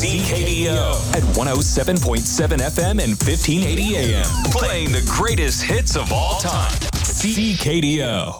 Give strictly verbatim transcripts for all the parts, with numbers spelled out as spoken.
C K D O at one oh seven point seven F M and fifteen eighty A M. Playing the greatest hits of all time. C K D O.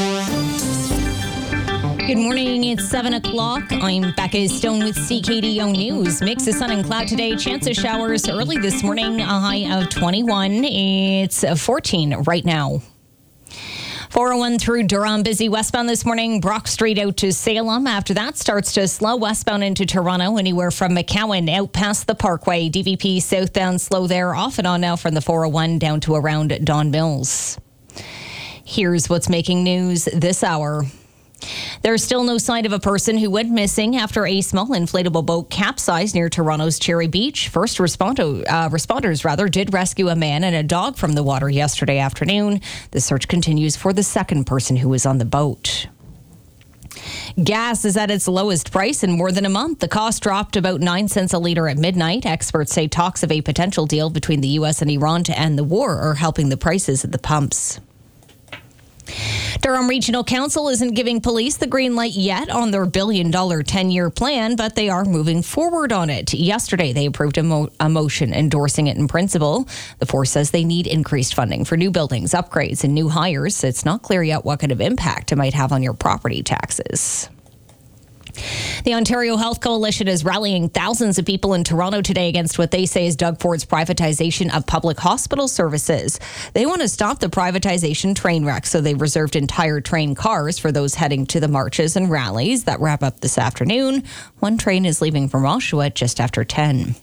Good morning. It's seven o'clock. I'm Becca Stone with C K D O News. Mix of sun and cloud today. Chance of showers early this morning. A high of twenty-one. It's fourteen right now. four oh one through Durham, busy westbound this morning. Brock Street out to Salem. After that, starts to slow westbound into Toronto, anywhere from McCowan out past the Parkway. D V P southbound slow there, off and on now from the four oh one down to around Don Mills. Here's what's making news this hour. There's still no sign of a person who went missing after a small inflatable boat capsized near Toronto's Cherry Beach. First respondo, uh, responders rather did rescue a man and a dog from the water yesterday afternoon. The search continues for the second person who was on the boat. Gas is at its lowest price in more than a month. The cost dropped about nine cents a litre at midnight. Experts say talks of a potential deal between the U S and Iran to end the war are helping the prices at the pumps. Durham Regional Council isn't giving police the green light yet on their billion dollar ten-year plan, but they are moving forward on it. Yesterday, they approved a, mo- a motion endorsing it in principle. The force says they need increased funding for new buildings, upgrades, and new hires. It's not clear yet what kind of impact it might have on your property taxes. The Ontario Health Coalition is rallying thousands of people in Toronto today against what they say is Doug Ford's privatization of public hospital services. They want to stop the privatization train wreck, so they've reserved entire train cars for those heading to the marches and rallies that wrap up this afternoon. One train is leaving from Oshawa just after ten.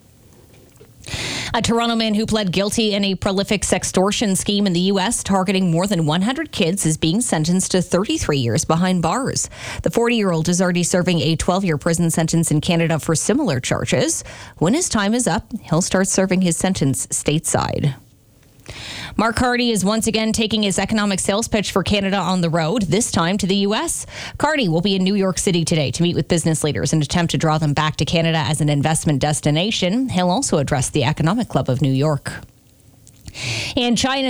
A Toronto man who pled guilty in a prolific sextortion scheme in the U S targeting more than one hundred kids is being sentenced to thirty-three years behind bars. The forty-year-old is already serving a twelve-year prison sentence in Canada for similar charges. When his time is up, he'll start serving his sentence stateside. Mark Carney is once again taking his economic sales pitch for Canada on the road, this time to the U S. Carney will be in New York City today to meet with business leaders and attempt to draw them back to Canada as an investment destination. He'll also address the Economic Club of New York. And China